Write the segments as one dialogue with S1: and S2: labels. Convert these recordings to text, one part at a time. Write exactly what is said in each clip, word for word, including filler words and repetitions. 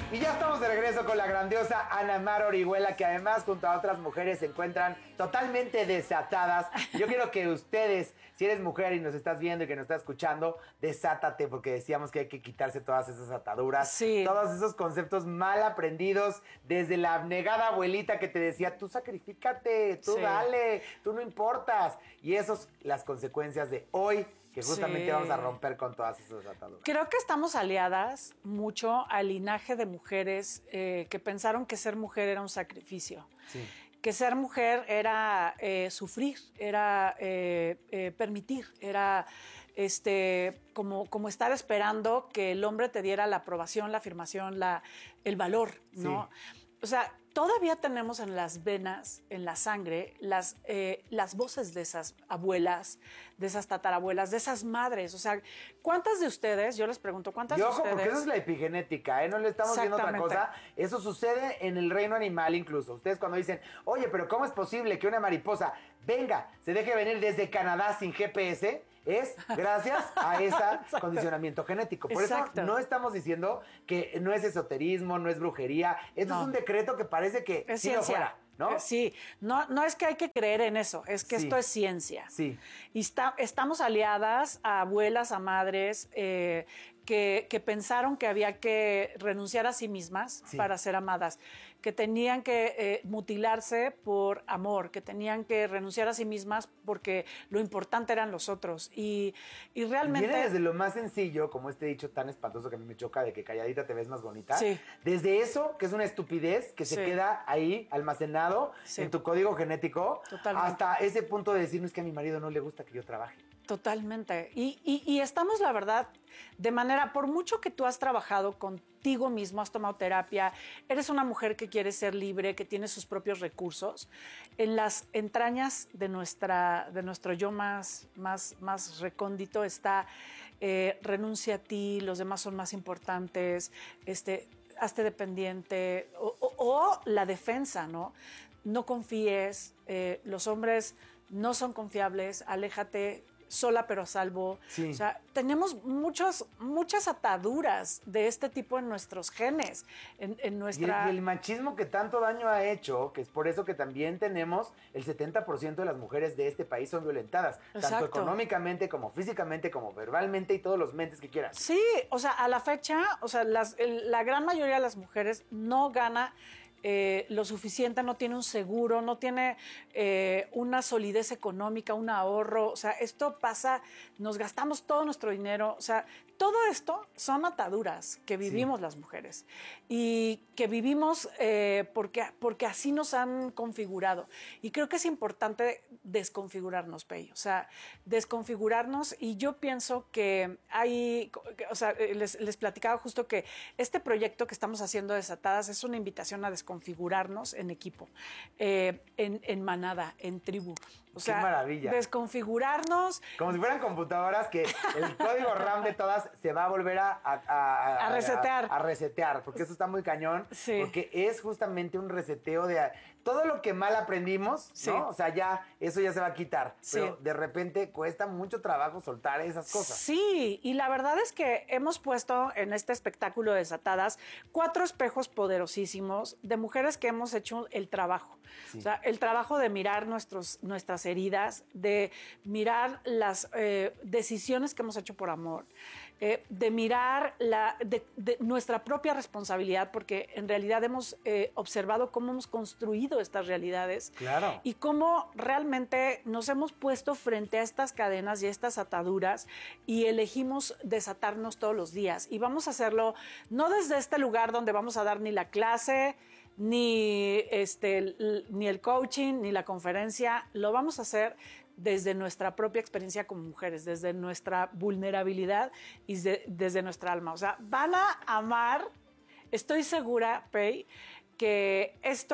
S1: Y ya estamos de regreso con la grandiosa Ana Mar Orihuela, que además junto a otras mujeres se encuentran totalmente desatadas. Yo quiero que ustedes, si eres mujer y nos estás viendo y que nos estás escuchando, desátate, porque decíamos que hay que quitarse todas esas ataduras,
S2: sí.
S1: todos esos conceptos mal aprendidos desde la abnegada abuelita que te decía, tú sacrifícate, tú
S2: sí.
S1: dale, tú no importas. Y esas las consecuencias de hoy, que justamente sí. vamos a romper con todas esas ataduras.
S2: Creo que estamos aliadas mucho al linaje de mujeres eh, que pensaron que ser mujer era un sacrificio.
S1: Sí.
S2: Que ser mujer era eh, sufrir, era eh, eh, permitir, era este, como, como estar esperando que el hombre te diera la aprobación, la afirmación, la, el valor, ¿no? Sí. O sea, todavía tenemos en las venas, en la sangre, las, eh, las voces de esas abuelas, de esas tatarabuelas, de esas madres. O sea, ¿cuántas de ustedes, yo les pregunto, cuántas
S1: y
S2: de
S1: ojo,
S2: ustedes?
S1: porque eso es la epigenética, ¿eh? No le estamos viendo otra cosa. Eso sucede en el reino animal incluso. Ustedes cuando dicen, oye, pero ¿cómo es posible que una mariposa venga, se deje venir desde Canadá sin G P S? Es gracias a ese condicionamiento genético. Por Exacto. eso no estamos diciendo que no es esoterismo, no es brujería. Esto no. es un decreto que parece que
S2: es
S1: si
S2: ciencia.
S1: no fuera, ¿no?
S2: Eh, sí, no, no es que hay que creer en eso, es que sí. esto es ciencia.
S1: Sí.
S2: Y está, estamos aliadas a abuelas, a madres, eh, que, que pensaron que había que renunciar a sí mismas sí. para ser amadas, que tenían que eh, mutilarse por amor, que tenían que renunciar a sí mismas porque lo importante eran los otros. Y, y realmente...
S1: Viene desde lo más sencillo, como este dicho tan espantoso que a mí me choca, de que calladita te ves más bonita.
S2: Sí.
S1: Desde eso, que es una estupidez, que
S2: sí.
S1: se queda ahí almacenado sí. en tu código genético,
S2: Totalmente.
S1: hasta ese punto de decir, no es que a mi marido no le gusta que yo trabaje.
S2: Totalmente. Y, y, y estamos, la verdad, de manera, por mucho que tú has trabajado contigo mismo, has tomado terapia, eres una mujer que quiere ser libre, que tiene sus propios recursos, en las entrañas de, nuestra, de nuestro yo más, más, más recóndito está eh, renuncia a ti, los demás son más importantes, este, hazte dependiente, o, o, o la defensa, ¿no? No confíes, eh, los hombres no son confiables, aléjate, sola pero a salvo.
S1: Sí.
S2: O sea, tenemos muchos, muchas ataduras de este tipo en nuestros genes, en, en nuestra...
S1: Y el, y el machismo que tanto daño ha hecho, que es por eso que también tenemos el setenta por ciento de las mujeres de este país son violentadas,
S2: Exacto.
S1: tanto económicamente como físicamente, como verbalmente y todos los mentes que quieras.
S2: Sí, o sea, a la fecha, o sea, las, el, la gran mayoría de las mujeres no gana Eh, lo suficiente, no tiene un seguro, no tiene eh, una solidez económica, un ahorro. O sea, esto pasa, nos gastamos todo nuestro dinero. O sea, todo esto son ataduras que vivimos sí. las mujeres y que vivimos eh, porque, porque así nos han configurado. Y creo que es importante desconfigurarnos, Pei. O sea, desconfigurarnos. Y yo pienso que hay, o sea, les, les platicaba justo que este proyecto que estamos haciendo Desatadas es una invitación a desconfigurarnos configurarnos en equipo, eh, en, en manada, en tribu. O sea,
S1: ¡qué maravilla!
S2: Desconfigurarnos.
S1: Como si fueran computadoras que el código RAM de todas se va a volver a... A, a,
S2: a resetear.
S1: A, a resetear, porque eso está muy cañón.
S2: Sí.
S1: Porque es justamente un reseteo de... Todo lo que mal aprendimos,
S2: sí.
S1: ¿no? O sea, ya, eso ya se va a quitar.
S2: Sí.
S1: Pero de repente cuesta mucho trabajo soltar esas cosas.
S2: Sí, y la verdad es que hemos puesto en este espectáculo Desatadas cuatro espejos poderosísimos de mujeres que hemos hecho el trabajo. Sí. O sea, el trabajo de mirar nuestros, nuestras heridas, de mirar las eh, decisiones que hemos hecho por amor, eh, de mirar la, de, de nuestra propia responsabilidad, porque en realidad hemos eh, observado cómo hemos construido estas realidades.
S1: Claro.
S2: Y cómo realmente nos hemos puesto frente a estas cadenas y estas ataduras y elegimos desatarnos todos los días. Y vamos a hacerlo no desde este lugar donde vamos a dar ni la clase, ni, este, el, ni el coaching, ni la conferencia. Lo vamos a hacer desde nuestra propia experiencia como mujeres, desde nuestra vulnerabilidad y de, desde nuestra alma. O sea, van a amar, estoy segura, Pei, que esto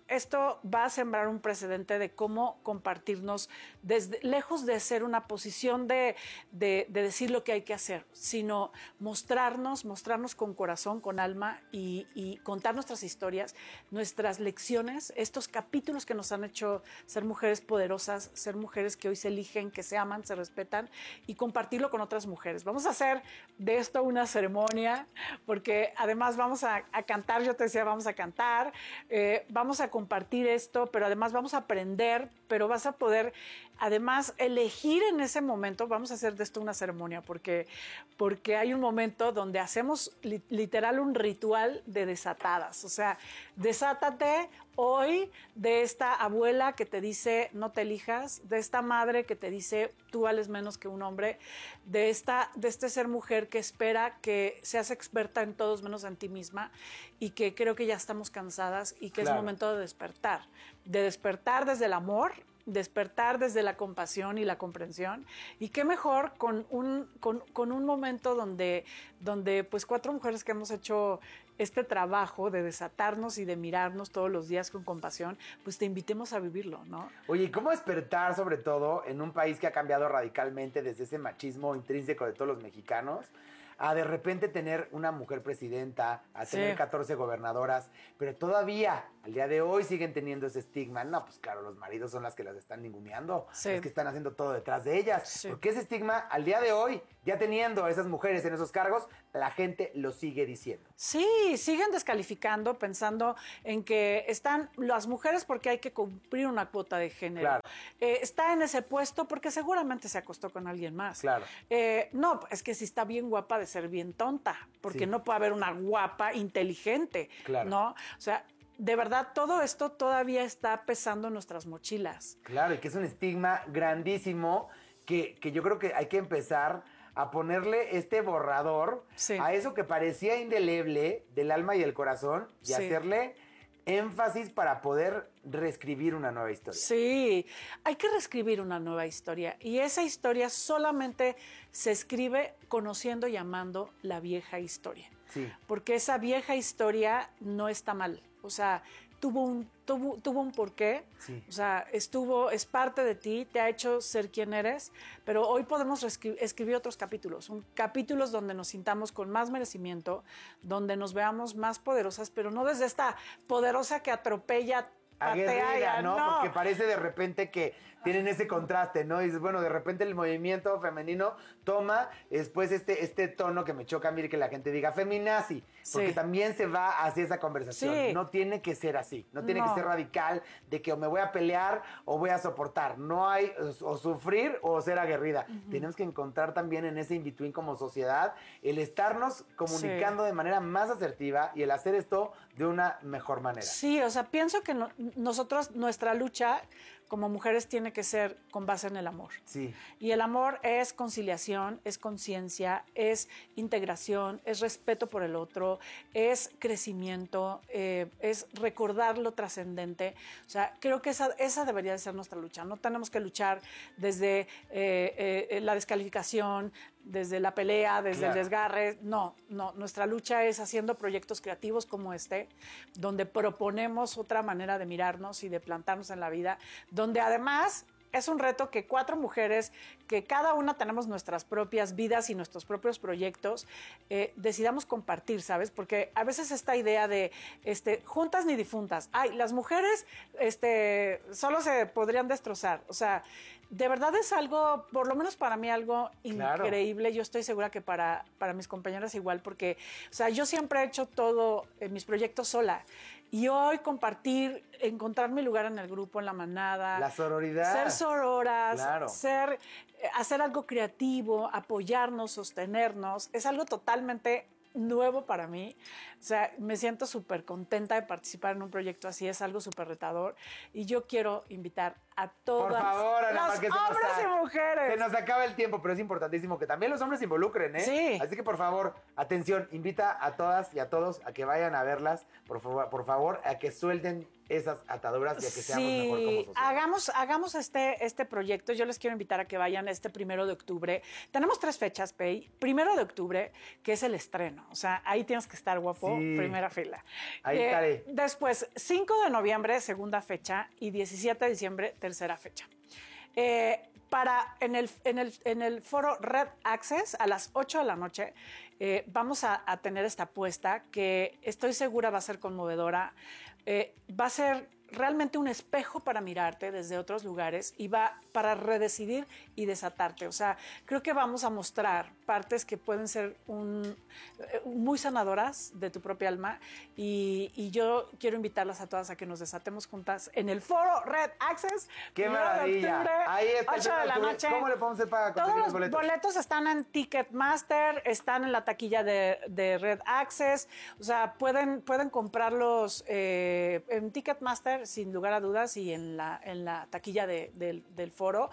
S2: esto va a sembrar un precedente de cómo compartirnos desde lejos de ser una posición de, de, de decir lo que hay que hacer, sino mostrarnos, mostrarnos con corazón, con alma y, y contar nuestras historias, nuestras lecciones, estos capítulos que nos han hecho ser mujeres poderosas, ser mujeres que hoy se eligen, que se aman, se respetan y compartirlo con otras mujeres. Vamos a hacer de esto una ceremonia porque además vamos a, a cantar, yo te decía, vamos a cantar, eh, vamos a compartir esto, pero además vamos a aprender, pero vas a poder además elegir en ese momento, vamos a hacer de esto una ceremonia, porque, porque hay un momento donde hacemos li, literal un ritual de desatadas, o sea, desátate hoy de esta abuela que te dice no te elijas, de esta madre que te dice tú vales menos que un hombre, de, esta, de este ser mujer que espera que seas experta en todos menos en ti misma y que creo que ya estamos cansadas y que claro. es momento de despertar, de despertar desde el amor, despertar desde la compasión y la comprensión y qué mejor con un, con, con un momento donde, donde pues cuatro mujeres que hemos hecho este trabajo de desatarnos y de mirarnos todos los días con compasión, pues te invitemos a vivirlo, ¿no?
S1: Oye, ¿y cómo despertar sobre todo en un país que ha cambiado radicalmente desde ese machismo intrínseco de todos los mexicanos a de repente tener una mujer presidenta, a tener sí. catorce gobernadoras, pero todavía al día de hoy siguen teniendo ese estigma? No, pues claro, los maridos son las que las están ninguneando, sí. es que están haciendo todo detrás de ellas, sí. porque ese estigma al día de hoy, ya teniendo a esas mujeres en esos cargos, la gente lo sigue diciendo.
S2: Sí, siguen descalificando, pensando en que están las mujeres porque hay que cumplir una cuota de género. Claro. Eh, está en ese puesto porque seguramente se acostó con alguien más.
S1: Claro.
S2: Eh, no, es que si está bien guapa de ser bien tonta, porque sí. no puede haber una guapa inteligente, claro. ¿no? O sea, de verdad, todo esto todavía está pesando en nuestras mochilas.
S1: Claro, y que es un estigma grandísimo que, que yo creo que hay que empezar a ponerle este borrador sí. a eso que parecía indeleble del alma y el corazón y sí. hacerle énfasis para poder reescribir una nueva historia.
S2: Sí, hay que reescribir una nueva historia y esa historia solamente se escribe conociendo y amando la vieja historia.
S1: Sí.
S2: Porque esa vieja historia no está mal, o sea, tuvo un, tuvo, tuvo un porqué,
S1: sí.
S2: o sea, estuvo, es parte de ti, te ha hecho ser quien eres, pero hoy podemos reescri- escribir otros capítulos, un, capítulos donde nos sintamos con más merecimiento, donde nos veamos más poderosas, pero no desde esta poderosa que atropella,
S1: aguerrida, ¿no? ¿no? Porque parece de repente que tienen ese contraste, ¿no? Y dices, bueno, de repente el movimiento femenino toma después este, este tono que me choca a mí que la gente diga feminazi, porque sí. también se va hacia esa conversación.
S2: Sí.
S1: No tiene que ser así, no tiene
S2: no.
S1: que ser radical de que o me voy a pelear o voy a soportar. No hay o, o sufrir o ser aguerrida. Uh-huh. Tenemos que encontrar también en ese in-between como sociedad el estarnos comunicando sí. de manera más asertiva y el hacer esto de una mejor manera.
S2: Sí, o sea, pienso que no, nosotros, nuestra lucha como mujeres tiene que ser con base en el amor.
S1: Sí.
S2: Y el amor es conciliación, es conciencia, es integración, es respeto por el otro, es crecimiento, eh, es recordar lo trascendente. O sea, creo que esa, esa debería de ser nuestra lucha. No tenemos que luchar desde eh, eh, la descalificación, desde la pelea, desde claro. el desgarre. No, no. Nuestra lucha es haciendo proyectos creativos como este, donde proponemos otra manera de mirarnos y de plantarnos en la vida, donde además es un reto que cuatro mujeres, que cada una tenemos nuestras propias vidas y nuestros propios proyectos, eh, decidamos compartir, ¿sabes? Porque a veces esta idea de este, juntas ni difuntas, ay, las mujeres este, solo se podrían destrozar, o sea, de verdad es algo, por lo menos para mí, algo increíble. Claro. Yo estoy segura que para, para mis compañeras igual, porque, o sea, yo siempre he hecho todo en mis proyectos sola. Y hoy compartir, encontrar mi lugar en el grupo, en la manada.
S1: La sororidad.
S2: Ser sororas,
S1: claro.
S2: ser, hacer algo creativo, apoyarnos, sostenernos. Es algo totalmente nuevo para mí. O sea, me siento súper contenta de participar en un proyecto así, es algo súper retador. Y yo quiero invitar a todas
S1: Por favor, Ana,
S2: los
S1: que
S2: hombres
S1: se nos,
S2: y mujeres.
S1: Se nos acaba el tiempo, pero es importantísimo que también los hombres se involucren, ¿eh?
S2: Sí.
S1: Así que, por favor, atención, invita a todas y a todos a que vayan a verlas, por favor, por favor, a que suelten esas ataduras y a que seamos
S2: sí,
S1: mejor como sociedad.
S2: Hagamos, hagamos este, este proyecto. Yo les quiero invitar a que vayan este primero de octubre. Tenemos tres fechas, Pei. Primero de octubre, que es el estreno. O sea, ahí tienes que estar guapo,
S1: Sí.
S2: primera fila.
S1: Ahí
S2: Eh,
S1: estaré.
S2: Después, cinco de noviembre, segunda fecha, y diecisiete de diciembre, tercera fecha. Eh, para en el, en, el, en el foro Red Access a las ocho de la noche eh, vamos a, a tener esta apuesta que estoy segura va a ser conmovedora. Eh, va a ser realmente un espejo para mirarte desde otros lugares y va para redecidir y desatarte. O sea, creo que vamos a mostrar partes que pueden ser un, muy sanadoras de tu propia alma y, y yo quiero invitarlas a todas a que nos desatemos juntas en el foro Red Access.
S1: ¡Qué maravilla!
S2: Octubre,
S1: Ahí está el
S2: ocho de la
S1: octubre.
S2: noche.
S1: ¿Cómo le podemos hacer para conseguir
S2: Todos
S1: los
S2: los
S1: boletos?
S2: boletos están en Ticketmaster, están en la taquilla de, de Red Access. O sea, pueden, pueden comprarlos eh, en Ticketmaster sin lugar a dudas y en la, en la taquilla de, del, del foro.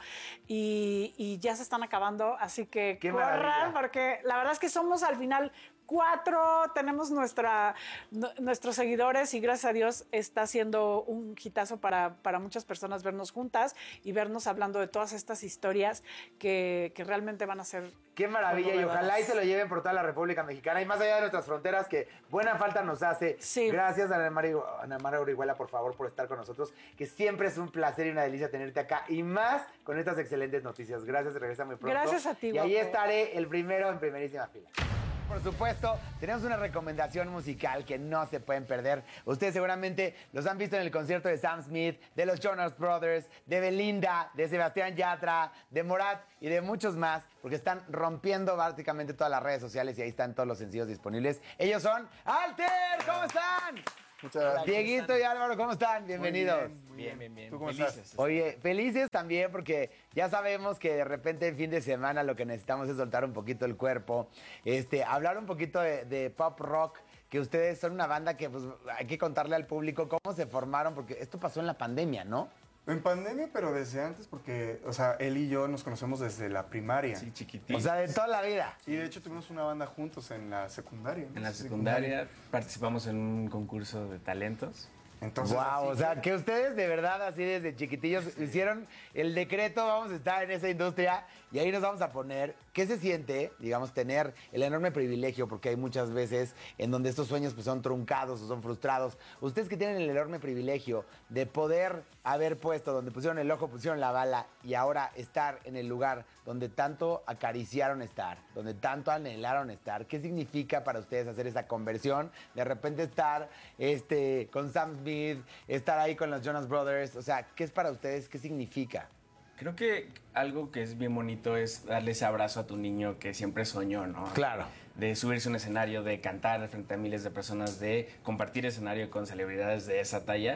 S2: Y, y ya se están acabando, así que
S1: ¡Qué
S2: corran,
S1: maravilla!
S2: porque la verdad es que somos al final cuatro, tenemos nuestra, no, nuestros seguidores y gracias a Dios está siendo un hitazo para, para muchas personas vernos juntas y vernos hablando de todas estas historias que, que realmente van a ser...
S1: Qué maravilla y ojalá y se lo lleven por toda la República Mexicana y más allá de nuestras fronteras que buena falta nos hace.
S2: Sí.
S1: Gracias Ana María, Ana María Orihuela por favor por estar con nosotros, que siempre es un placer y una delicia tenerte acá y más con estas excelentes noticias. Gracias, regresa muy pronto.
S2: Gracias a ti,
S1: Y ahí
S2: guapo.
S1: estaré el primero en primerísima fila. Por supuesto, tenemos una recomendación musical que no se pueden perder. Ustedes seguramente los han visto en el concierto de Sam Smith, de los Jonas Brothers, de Belinda, de Sebastián Yatra, de Morat y de muchos más, porque están rompiendo básicamente todas las redes sociales y ahí están todos los sencillos disponibles. Ellos son Alter, ¿cómo están?
S3: Muchas gracias.
S1: Dieguito y Álvaro, ¿cómo están? Bienvenidos.
S3: Muy
S4: Bien, bien, bien.
S3: ¿Tú cómo
S4: Felices.
S3: estás?
S1: Oye, felices también porque ya sabemos que de repente en fin de semana lo que necesitamos es soltar un poquito el cuerpo, este, hablar un poquito de, de pop rock, que ustedes son una banda que pues, hay que contarle al público cómo se formaron, porque esto pasó en la pandemia, ¿no?
S3: En pandemia, pero desde antes, porque, o sea, él y yo nos conocemos desde la primaria.
S4: Sí, chiquitito.
S1: O sea, de toda la vida.
S3: Y de hecho tuvimos una banda juntos en la secundaria. ¿no?
S4: En la secundaria participamos en un concurso de talentos.
S3: Entonces,
S1: Wow,
S3: así
S1: o sea,
S3: fue.
S1: que ustedes de verdad así desde chiquitillos hicieron el decreto, vamos a estar en esa industria y ahí nos vamos a poner, ¿qué se siente, digamos, tener el enorme privilegio, porque hay muchas veces en donde estos sueños pues, son truncados o son frustrados, ustedes que tienen el enorme privilegio de poder haber puesto, donde pusieron el ojo, pusieron la bala y ahora estar en el lugar donde tanto acariciaron estar, donde tanto anhelaron estar, ¿qué significa para ustedes hacer esa conversión? De repente estar este, con Sam Smith, estar ahí con los Jonas Brothers, o sea, ¿qué es para ustedes? ¿Qué significa?
S4: Creo que algo que es bien bonito es darle ese abrazo a tu niño que siempre soñó, ¿no?
S1: Claro.
S4: De subirse a un escenario, de cantar frente a miles de personas, de compartir escenario con celebridades de esa talla.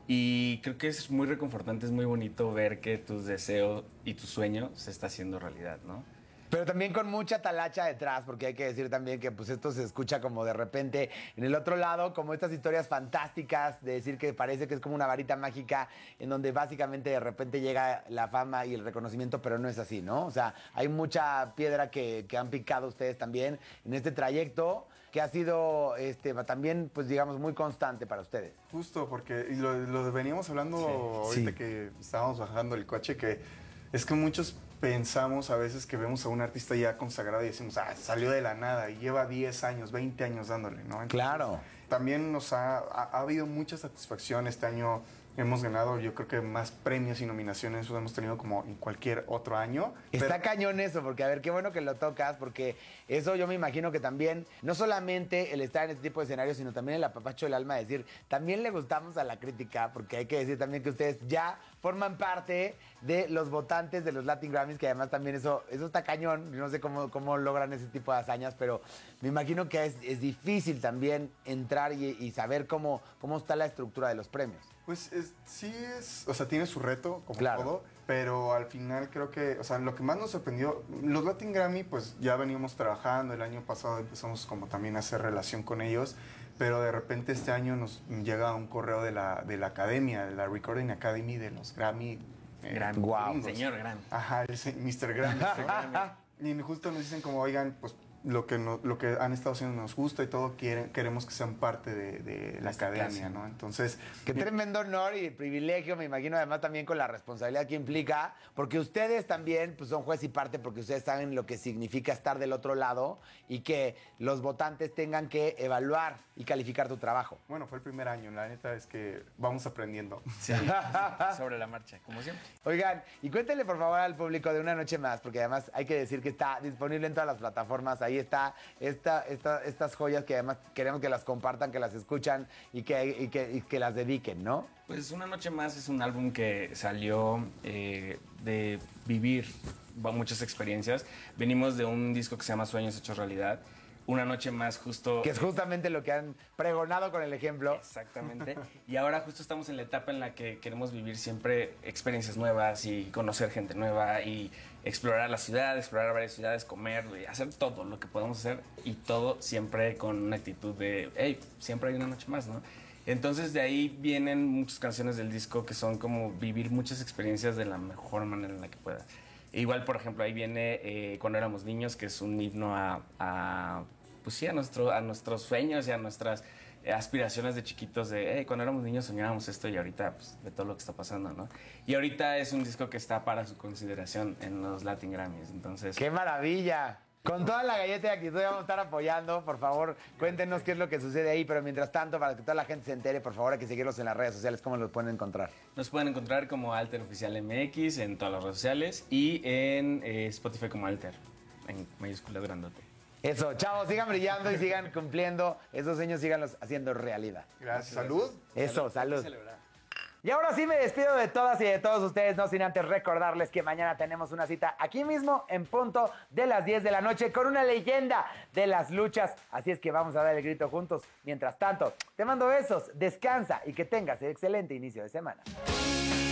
S4: Y creo que es muy reconfortante, es muy bonito ver que tus deseos y tu sueño se está haciendo realidad, ¿no?
S1: Pero también con mucha talacha detrás, porque hay que decir también que pues esto se escucha como de repente en el otro lado, como estas historias fantásticas de decir que parece que es como una varita mágica en donde básicamente de repente llega la fama y el reconocimiento, pero no es así, ¿no? O sea, hay mucha piedra que, que han picado ustedes también en este trayecto que ha sido este, también, pues digamos, muy constante para ustedes.
S3: Justo, porque y lo, lo veníamos hablando
S4: Sí,
S3: ahorita
S1: sí.
S3: que estábamos bajando el coche, que es que muchos pensamos a veces que vemos a un artista ya consagrado y decimos, ah, salió de la nada y lleva diez años, veinte años dándole, ¿no? Entonces,
S1: Claro.
S3: También nos ha, ha, ha habido mucha satisfacción este año. Hemos ganado, yo creo que más premios y nominaciones hemos tenido como en cualquier otro año.
S1: Está
S3: Pero-
S1: cañón eso, porque a ver, qué bueno que lo tocas, porque eso yo me imagino que también, no solamente el estar en este tipo de escenarios, sino también el apapacho del alma, decir, también le gustamos a la crítica, porque hay que decir también que ustedes ya forman parte de los votantes de los Latin Grammys, que además también eso, eso está cañón, no sé cómo, cómo logran ese tipo de hazañas, pero me imagino que es, es difícil también entrar y, y saber cómo, cómo está la estructura de los premios.
S3: Pues es- sí es, o sea, tiene su reto, como
S1: Claro.
S3: todo, pero al final creo que, o sea, lo que más nos sorprendió, los Latin Grammy, pues ya veníamos trabajando, el año pasado empezamos como también a hacer relación con ellos, pero de repente este año nos llega un correo de la, de la academia, de la Recording Academy de los Grammy. eh,
S4: Gran.
S1: Guau.
S3: gringos.
S4: Señor Gran.
S3: Ajá, el se- mister Grammy. Y justo nos dicen como, oigan, pues lo que, no, lo que han estado haciendo nos gusta y todo, quieren, queremos que sean parte de, de la
S4: Esta
S3: academia,
S4: clase.
S3: ¿no? Entonces,
S1: Qué tremendo honor y privilegio, me imagino, además también con la responsabilidad que implica, porque ustedes también pues, son juez y parte, porque ustedes saben lo que significa estar del otro lado y que los votantes tengan que evaluar y calificar tu trabajo.
S3: bueno, fue el primer año, la neta es que vamos aprendiendo.
S4: Sí, sobre la marcha, como siempre.
S1: Oigan, y cuéntenle por favor al público de Una Noche Más, porque además hay que decir que está disponible en todas las plataformas. Ahí está esta, esta, estas joyas que además queremos que las compartan, que las escuchan y que, y que, y que las dediquen, ¿no?
S4: Pues Una Noche Más es un álbum que salió eh, de vivir muchas experiencias. Venimos de un disco que se llama Sueños Hechos Realidad. Una Noche Más justo...
S1: Que es justamente lo que han pregonado con el ejemplo.
S4: Exactamente. Y ahora justo estamos en la etapa en la que queremos vivir siempre experiencias nuevas y conocer gente nueva y explorar la ciudad, explorar varias ciudades, comer, y hacer todo lo que podemos hacer y todo siempre con una actitud de, hey, siempre hay una noche más, ¿no? Entonces de ahí vienen muchas canciones del disco que son como vivir muchas experiencias de la mejor manera en la que puedas. Igual, por ejemplo, ahí viene eh, Cuando éramos niños, que es un himno a, a, pues sí, a, nuestro, a nuestros sueños y a nuestras eh, aspiraciones de chiquitos de, hey, cuando éramos niños soñábamos esto y ahorita, pues, de todo lo que está pasando, ¿no? Y ahorita es un disco que está para su consideración en los Latin Grammys, entonces...
S1: ¡Qué maravilla! Con toda la galleta de actitud vamos a estar apoyando. Por favor, cuéntenos qué es lo que sucede ahí. Pero mientras tanto, para que toda la gente se entere, por favor, hay que seguirlos en las redes sociales. ¿Cómo los pueden encontrar?
S4: Nos pueden encontrar como Alter Oficial M X en todas las redes sociales y en eh, Spotify como Alter, en mayúscula grandote.
S1: Eso, chavos, sigan brillando y sigan cumpliendo esos sueños, síganlos haciendo realidad.
S3: Gracias. Salud.
S1: Eso, salud.
S4: Celebrar.
S1: Y ahora sí me despido de todas y de todos ustedes, no sin antes recordarles que mañana tenemos una cita aquí mismo en punto de las diez de la noche con una leyenda de las luchas. Así es que vamos a dar el grito juntos. Mientras tanto, te mando besos, descansa y que tengas excelente inicio de semana.